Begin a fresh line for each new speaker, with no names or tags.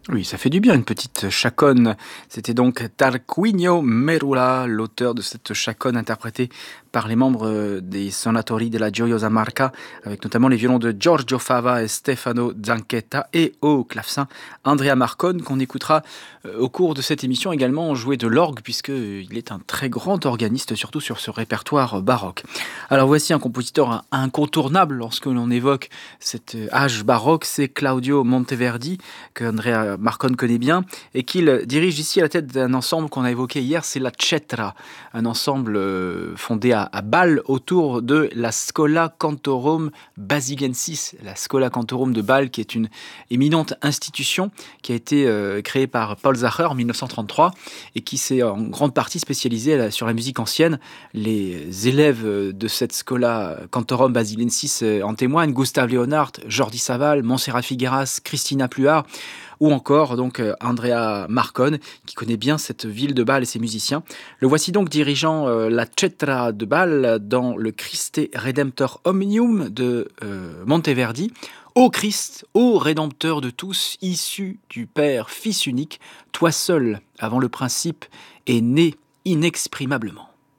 Oui, ça fait du bien une petite chaconne. C'était donc Tarquinio Merula, l'auteur de cette chaconne interprétée par les membres des Sonatori della Gioiosa Marca, avec notamment les violons de Giorgio Fava et Stefano Zanchetta, et au clavecin Andrea Marcone, qu'on écoutera au cours de cette émission également jouer de l'orgue, puisqu'il est un très grand organiste, surtout sur ce répertoire baroque. Alors voici un compositeur incontournable lorsque l'on évoque cet âge baroque, c'est Claudio Monteverdi, que Andrea Marcone connaît bien, et qu'il dirige ici à la tête d'un ensemble qu'on a évoqué hier, c'est la Cetra, un ensemble fondé à Bâle autour de la Schola Cantorum Basigensis, la Schola Cantorum de Bâle, qui est une éminente institution qui a été créée par Paul Zacher en 1933 et qui s'est en grande partie spécialisée sur la musique ancienne. Les élèves de cette Schola Cantorum Basilensis en témoignent: Gustave Leonhardt, Jordi Savall, Montserrat Figueras, Christina Pluhar, ou encore donc Andrea Marcone, qui connaît bien cette ville de Bâle et ses musiciens. Le voici donc dirigeant la Cetra de Bâle dans le Christe Redemptor Omnium de Monteverdi. Ô Christ, ô Rédempteur de tous, issu du Père, Fils unique, toi seul, avant le principe, est né inexprimablement.